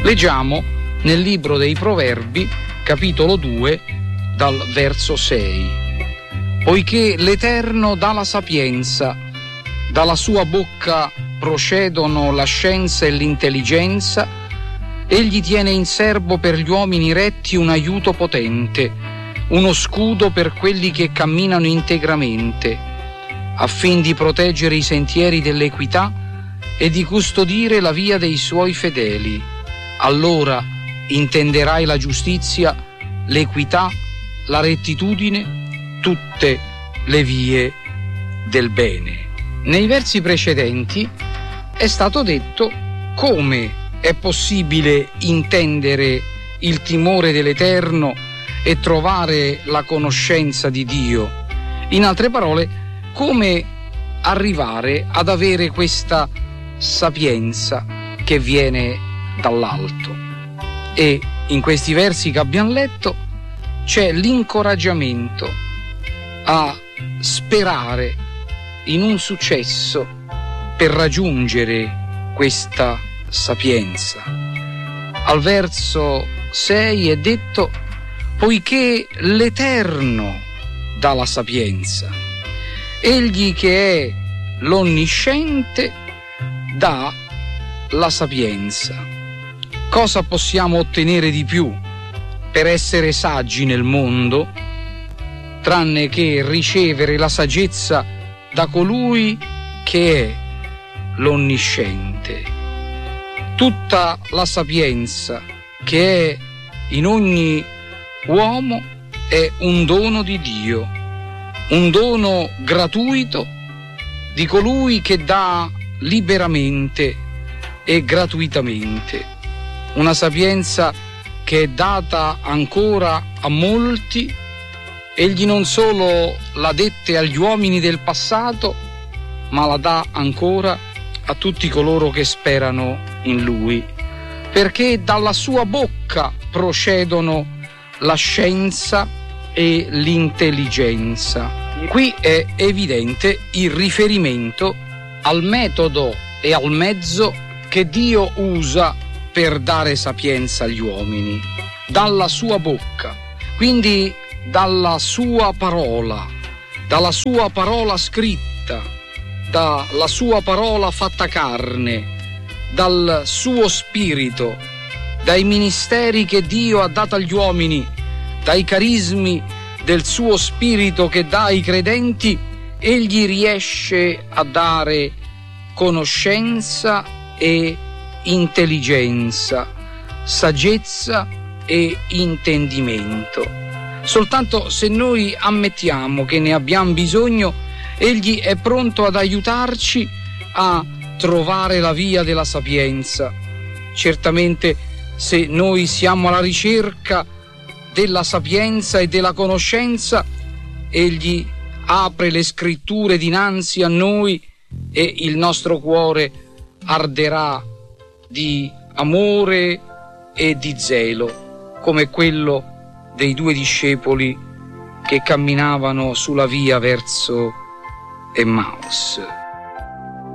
Leggiamo nel libro dei Proverbi, capitolo 2, dal verso 6. Poiché l'Eterno dà la sapienza, dalla sua bocca procedono la scienza e l'intelligenza, egli tiene in serbo per gli uomini retti un aiuto potente, uno scudo per quelli che camminano integramente, affin di proteggere i sentieri dell'equità e di custodire la via dei suoi fedeli. Allora intenderai la giustizia, l'equità, la rettitudine, tutte le vie del bene. Nei versi precedenti è stato detto come è possibile intendere il timore dell'Eterno e trovare la conoscenza di Dio. In altre parole, come arrivare ad avere questa sapienza che viene dall'alto. E in questi versi che abbiamo letto c'è l'incoraggiamento a sperare in un successo per raggiungere questa sapienza. Al verso 6 è detto: poiché l'Eterno dà la sapienza, egli che è l'onnisciente dà la sapienza. Cosa possiamo ottenere di più per essere saggi nel mondo, tranne che ricevere la saggezza da colui che è l'onnisciente? Tutta la sapienza che è in ogni uomo è un dono di Dio, un dono gratuito di colui che dà liberamente e gratuitamente. Una sapienza che è data ancora a molti. Egli non solo la dette agli uomini del passato, ma la dà ancora a tutti coloro che sperano in Lui, perché dalla sua bocca procedono la scienza e l'intelligenza. Qui è evidente il riferimento al metodo e al mezzo che Dio usa per dare sapienza agli uomini. Dalla sua bocca, quindi dalla sua parola scritta, dalla sua parola fatta carne, dal suo spirito, dai ministeri che Dio ha dato agli uomini, dai carismi del suo spirito che dà ai credenti, egli riesce a dare conoscenza e intelligenza, saggezza e intendimento. Soltanto se noi ammettiamo che ne abbiamo bisogno, egli è pronto ad aiutarci a trovare la via della sapienza. Certamente, se noi siamo alla ricerca della sapienza e della conoscenza, egli apre le scritture dinanzi a noi e il nostro cuore arderà di amore e di zelo, come quello dei due discepoli che camminavano sulla via verso Emmaus.